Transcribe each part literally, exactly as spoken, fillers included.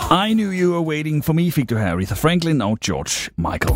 I Knew You Were Waiting For Me fik du her Aretha Franklin og George Michael.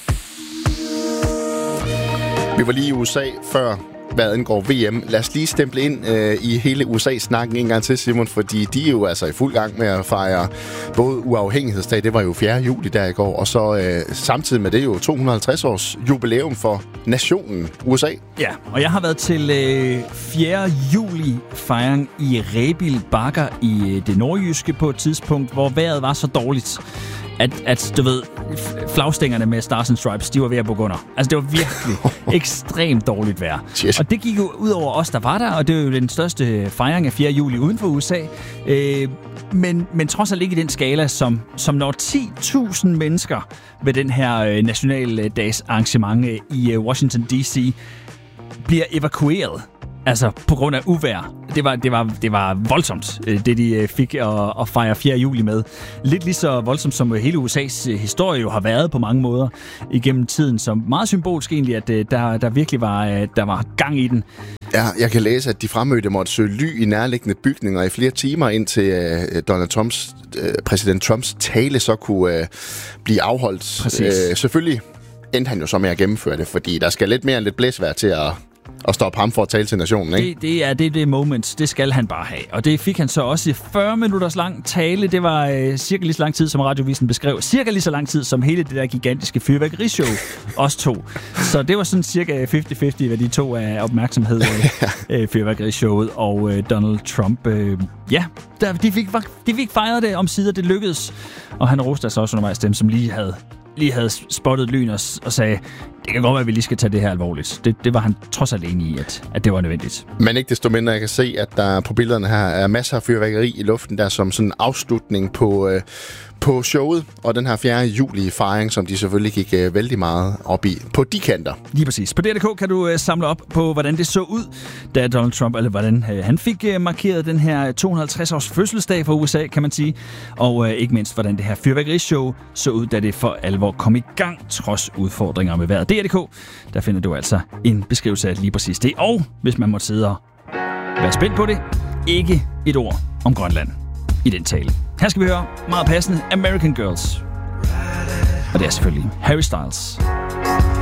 Vi var lige i U S A før, hvad angår V M. Lad os lige stemple ind øh, i hele U S A-snakken en gang til, Simon, fordi de er jo altså i fuld gang med at fejre både uafhængighedsdag, det var jo fjerde juli der i går, og så øh, samtidig med det jo to hundrede og halvtreds års jubilæum for nationen U S A. Ja, og jeg har været til øh, fjerde juli fejring i Rebild Bakker i øh, det nordjyske på et tidspunkt, hvor vejret var så dårligt, at, at du ved, flagstængerne med Stars and Stripes, de var ved at bukke under. Altså, det var virkelig ekstremt dårligt vejr. Yes. Og det gik jo ud over os, der var der, og det er jo den største fejring af fjerde juli uden for U S A. Øh, men, men trods alt ikke i den skala, som, som når ti tusind mennesker ved den her øh, nationaldags arrangement øh, i øh, Washington D C bliver evakueret. Altså, på grund af uvejr. Det var, det var, det var voldsomt, det de fik at, at fejre fjerde juli med. Lidt lige så voldsomt, som hele U S A's historie jo har været på mange måder igennem tiden. Så meget symbolsk egentlig, at der, der virkelig var, der var gang i den. Ja, jeg kan læse, at de fremmødte måtte søge ly i nærliggende bygninger i flere timer, indtil uh, Donald Trumps, uh, præsident Trumps tale så kunne uh, blive afholdt. Uh, selvfølgelig endte han jo så med at gennemføre det, fordi der skal lidt mere end lidt blæsvejr til at... og stoppe ham for at tale til nationen, ikke? Det, det er det, det moment. Det skal han bare have. Og det fik han så også i fyrre minutters lang tale. Det var øh, cirka lige så lang tid, som Radiovisen beskrev. Cirka lige så lang tid, som hele det der gigantiske fyrværkerishow også tog. Så det var sådan cirka halvtreds halvtreds, hvad de to af opmærksomhed øh, fyrværkerishowet og øh, Donald Trump. Øh, ja, der, de, fik, de fik fejret det om sider. Det lykkedes. Og han roste altså også undervejs dem, som lige havde lige havde spottet lyn og, og sagde, det kan godt være, at vi lige skal tage det her alvorligt. Det, det var han trods alt enig i, at, at det var nødvendigt. Men ikke desto mindre, jeg kan se, at der på billederne her er masser af fyrværkeri i luften, der som sådan en afslutning på, øh, på showet, og den her fjerde juli fejring, som de selvfølgelig gik øh, vældig meget op i på de kanter. Lige præcis. På D R punktum d k kan du øh, samle op på, hvordan det så ud, da Donald Trump, eller hvordan øh, han fik øh, markeret den her to hundrede og halvtreds års fødselsdag for U S A, kan man sige. Og øh, ikke mindst, hvordan det her fyrværkerishow så ud, da det for alvor kom i gang, trods udfordringer med vejret. D R punktum d k, der finder du altså en beskrivelse af lige præcis det. Og hvis man måtte sidde og være spændt på det, ikke et ord om Grønland i den tale. Her skal vi høre meget passende American Girls. Og det er selvfølgelig Harry Styles.